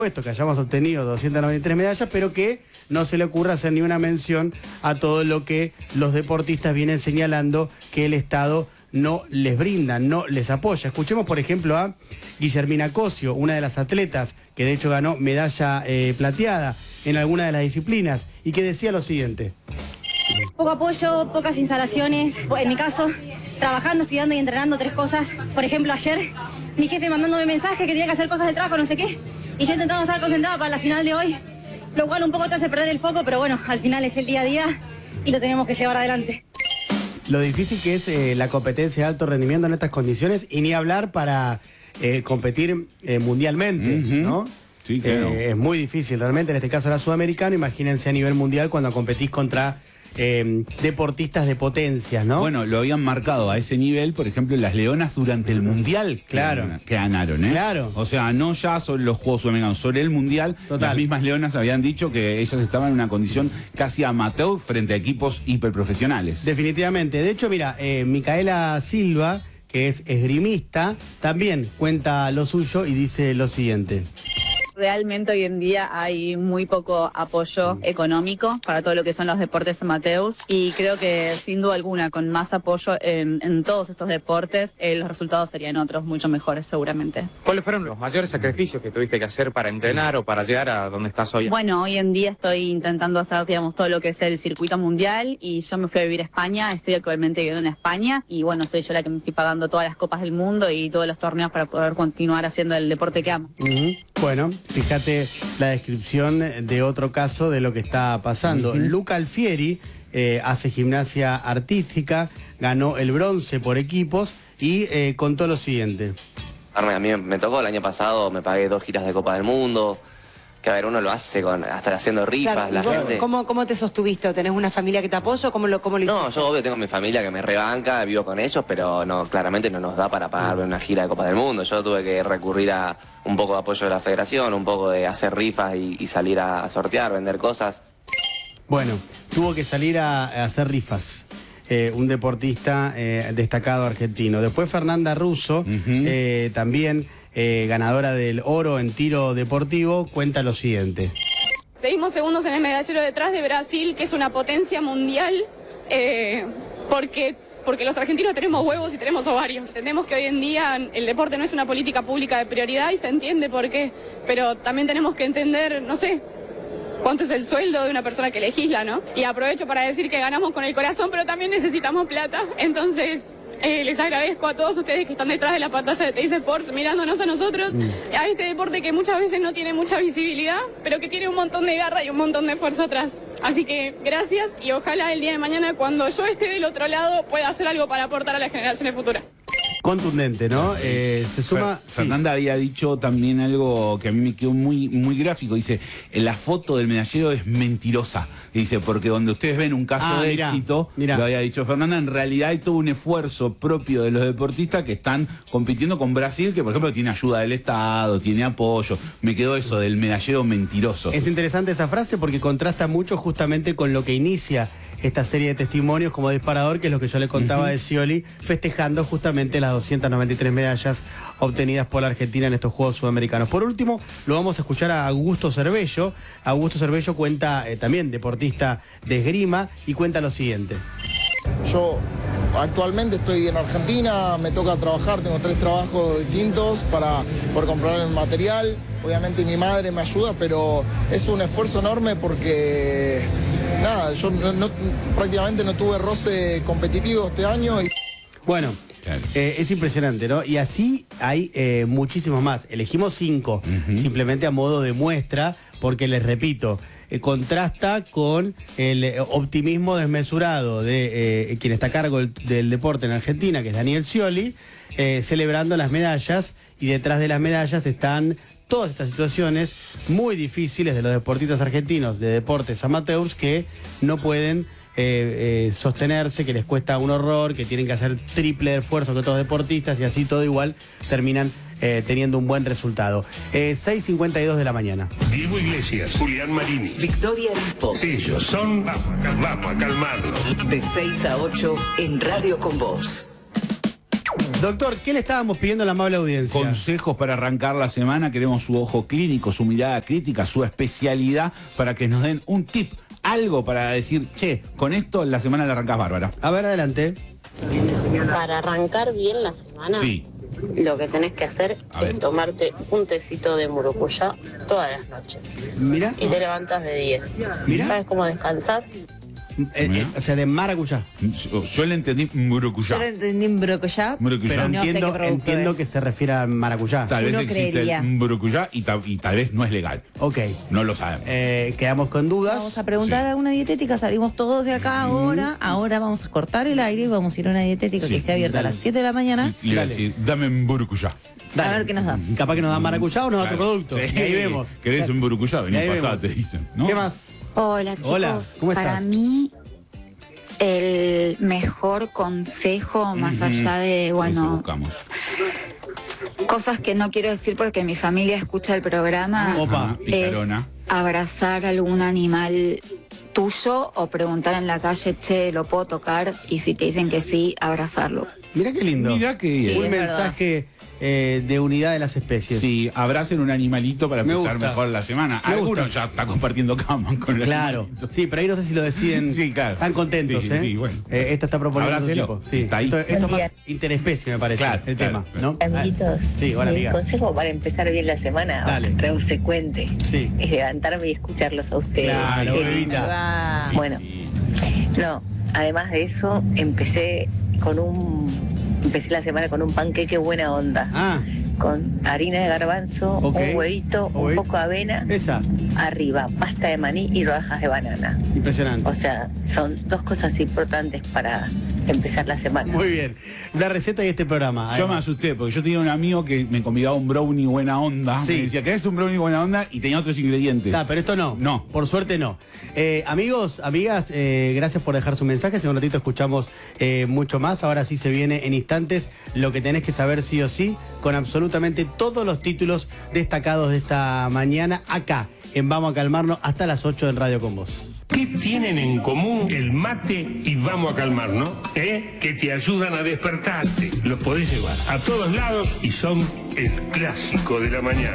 que hayamos obtenido 293 medallas, pero que no se le ocurra hacer ni una mención a todo lo que los deportistas vienen señalando que el Estado no les brinda, no les apoya. Escuchemos, por ejemplo, a Guillermina Cosio, una de las atletas que de hecho ganó medalla plateada en alguna de las disciplinas, y que decía lo siguiente. Poco apoyo, pocas instalaciones, en mi caso, trabajando, estudiando y entrenando 3 cosas. Por ejemplo, ayer mi jefe mandándome mensajes que tenía que hacer cosas de trabajo, no sé qué, y yo intentando estar concentrada para la final de hoy, lo cual un poco te hace perder el foco, pero bueno, al final es el día a día y lo tenemos que llevar adelante. Lo difícil que es la competencia de alto rendimiento en estas condiciones, y ni hablar para competir mundialmente, ¿no? Sí, claro. Es muy difícil, realmente. En este caso era sudamericano, imagínense a nivel mundial cuando competís contra deportistas de potencias, ¿no? Bueno, lo habían marcado a ese nivel, por ejemplo, las leonas durante el mundial que ganaron, ¿eh? Claro. O sea, no ya sobre los Juegos Sudamericanos, sobre el mundial. Total. Las mismas leonas habían dicho que ellas estaban en una condición casi amateur frente a equipos hiperprofesionales. Definitivamente. De hecho, mira, Micaela Silva, que es esgrimista, también cuenta lo suyo y dice lo siguiente. Realmente hoy en día hay muy poco apoyo económico para todo lo que son los deportes amateurs, y creo que sin duda alguna con más apoyo en todos estos deportes los resultados serían otros mucho mejores seguramente. ¿Cuáles fueron los mayores sacrificios que tuviste que hacer para entrenar o para llegar a donde estás hoy? Bueno, hoy en día estoy intentando hacer, digamos, todo lo que es el circuito mundial, y yo me fui a vivir a España, estoy actualmente viviendo en España, y bueno, soy yo la que me estoy pagando todas las copas del mundo y todos los torneos para poder continuar haciendo el deporte que amo. Bueno, fíjate la descripción de otro caso de lo que está pasando. Luca Alfieri hace gimnasia artística, ganó el bronce por equipos y contó lo siguiente. A mí me tocó el año pasado, me pagué 2 giras de Copa del Mundo, que a ver, uno lo hace hasta haciendo rifas, claro, la vos, gente... ¿Cómo te sostuviste? ¿O tenés una familia que te apoya? ¿Cómo lo hiciste? No, yo obvio tengo mi familia que me rebanca, vivo con ellos, pero no, claramente no nos da para pagarme una gira de Copa del Mundo. Yo tuve que recurrir a un poco de apoyo de la federación, un poco de hacer rifas y salir a sortear, vender cosas. Bueno, tuvo que salir a hacer rifas. Un deportista destacado argentino. Después Fernanda Russo, también ganadora del oro en tiro deportivo, cuenta lo siguiente. Seguimos segundos en el medallero detrás de Brasil, que es una potencia mundial, porque los argentinos tenemos huevos y tenemos ovarios. Entendemos que hoy en día el deporte no es una política pública de prioridad y se entiende por qué, pero también tenemos que entender, no sé, cuánto es el sueldo de una persona que legisla, ¿no? Y aprovecho para decir que ganamos con el corazón, pero también necesitamos plata. Entonces, les agradezco a todos ustedes que están detrás de la pantalla de Teis Sports, mirándonos a nosotros, a este deporte que muchas veces no tiene mucha visibilidad, pero que tiene un montón de garra y un montón de esfuerzo atrás. Así que gracias, y ojalá el día de mañana, cuando yo esté del otro lado, pueda hacer algo para aportar a las generaciones futuras. Contundente, ¿no? Se suma... Fernanda había dicho también algo que a mí me quedó muy, muy gráfico. Dice, la foto del medallero es mentirosa. Dice, porque donde ustedes ven un caso de éxito, lo había dicho Fernanda, en realidad hay todo un esfuerzo propio de los deportistas que están compitiendo con Brasil, que por ejemplo tiene ayuda del Estado, tiene apoyo. Me quedó eso del medallero mentiroso. Es interesante esa frase porque contrasta mucho justamente con lo que inicia esta serie de testimonios como disparador, que es lo que yo le contaba de Scioli, festejando justamente las 293 medallas obtenidas por la Argentina en estos Juegos Sudamericanos. Por último, lo vamos a escuchar a Augusto Cervello. Augusto Cervello cuenta, también deportista de esgrima, y cuenta lo siguiente. Yo actualmente estoy en Argentina, me toca trabajar, tengo 3 trabajos distintos por comprar el material. Obviamente mi madre me ayuda, pero es un esfuerzo enorme porque, nada, yo prácticamente no tuve roce competitivo este año. Bueno, es impresionante, ¿no? Y así hay muchísimos más. Elegimos 5, simplemente a modo de muestra, porque les repito, contrasta con el optimismo desmesurado de quien está a cargo del deporte en Argentina, que es Daniel Scioli, celebrando las medallas, y detrás de las medallas están todas estas situaciones muy difíciles de los deportistas argentinos de deportes amateurs que no pueden sostenerse, que les cuesta un horror, que tienen que hacer triple de esfuerzo que otros deportistas, y así todo igual terminan teniendo un buen resultado. 6:52 de la mañana. Diego Iglesias, Julián Marini, Victoria Ripo. Ellos son Vamos a calmarlo. De 6 a 8 en Radio con Vos. Doctor, ¿qué le estábamos pidiendo a la amable audiencia? Consejos para arrancar la semana. Queremos su ojo clínico, su mirada crítica, su especialidad, para que nos den un tip, algo para decir, che, con esto la semana la arrancás bárbara. A ver, adelante. Para arrancar bien la semana, sí, lo que tenés que hacer es tomarte un tecito de murucuyá todas las noches. Mira. Y te levantas de 10. Mira. ¿Sabes cómo descansás? O sea, de maracuyá. Yo le entendí murukuyá. Yo lo entendí en brocuyá, Pero no sé qué producto entiendo es. que se refiere a maracuyá. Tal vez Uno existe creería. el murukuyá y tal vez no es legal. Ok. No lo sabemos. Quedamos con dudas. Vamos a preguntar a una dietética, salimos todos de acá ahora vamos a cortar el aire y vamos a ir a una dietética que esté abierta a las 7 de la mañana. Y le voy a decir, dame un murukuyá. A ver qué nos da. Capaz que nos da maracuyá o nos da Claro. otro producto. Sí. Y ahí vemos. ¿Querés un murukuyá? Vení, Ahí pasá, vemos. te dicen, ¿no? ¿Qué más? Hola chicos, Hola, ¿cómo para estás? mí el mejor consejo, más allá de, Eso bueno, buscamos. cosas que no quiero decir porque mi familia escucha el programa, Opa. es Picarona. abrazar algún animal tuyo o preguntar en la calle, che, ¿lo puedo tocar? Y si te dicen que sí, abrazarlo. Mirá qué lindo. Mirá qué bien. Un es mensaje de unidad de las especies. Sí, abracen un animalito para Me empezar gusta. mejor la semana. Me Algunos gusta. ya está compartiendo cama con el Claro. animalito. Sí, pero ahí no sé si lo deciden. Sí, claro. Están contentos, Sí, ¿eh? sí, bueno. Esta está proponiendo otro Abrácelo. tipo. Sí, Está ahí. esto es más interespecie, me parece, Claro, el claro, tema, ¿no? Amiguitos, Sí, hola, mi amiga. consejo para empezar bien la semana, Dale. consecuente, Sí. es levantarme y escucharlos a ustedes. Claro, Qué bebita. Va. Bueno, no, además de eso, empecé la semana con un panqueque buena onda. Ah, Con harina de garbanzo, Ok. un huevito, un Huevito. poco de avena, esa. arriba, pasta de maní y rodajas de banana. Impresionante. O sea, son dos cosas importantes para empezar la semana. Muy bien. La receta y este programa. Yo me asusté porque yo tenía un amigo que me convidaba un brownie buena onda. Sí. Me decía, ¿querés un brownie buena onda? Y tenía otros ingredientes. Pero esto no. No. Por suerte no. Amigos, amigas, gracias por dejar su mensaje. Hace un ratito escuchamos mucho más. Ahora sí se viene en instantes lo que tenés que saber sí o sí, con absolutamente todos los títulos destacados de esta mañana acá en Vamos a Calmarnos hasta las 8 en Radio Con Vos. ¿Qué tienen en común el mate y Vamos a Calmarnos? Que te ayudan a despertarte. Los podés llevar a todos lados y son el clásico de la mañana.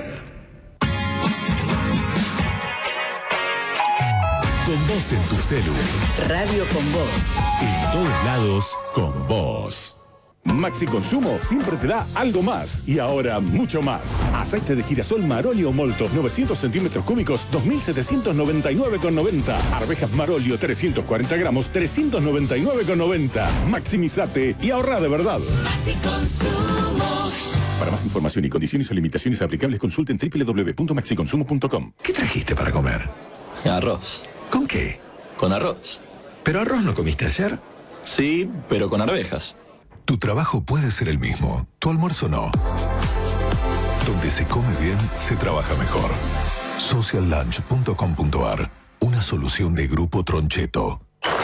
Con vos en tu celu. Radio Con Vos. En todos lados, con vos. Maxi Consumo siempre te da algo más y ahora mucho más. Aceite de girasol Marolio Molto 900 centímetros cúbicos 2.799,90. Arvejas Marolio 340 gramos 399,90. Maximizate y ahorra de verdad. Maxi Consumo. Para más información y condiciones o limitaciones aplicables consulten www.maxiconsumo.com. ¿Qué trajiste para comer? Arroz. ¿Con qué? Con arroz. ¿Pero arroz no comiste ayer? Sí, pero con arvejas. Tu trabajo puede ser el mismo, tu almuerzo no. Donde se come bien, se trabaja mejor. Sociallunch.com.ar. Una solución de Grupo Troncheto.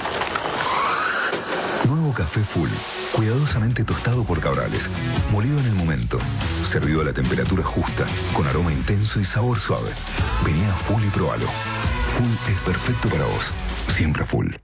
Nuevo café Full, cuidadosamente tostado por Cabrales, molido en el momento, servido a la temperatura justa, con aroma intenso y sabor suave. Vení a Full y probalo. Full es perfecto para vos, siempre Full.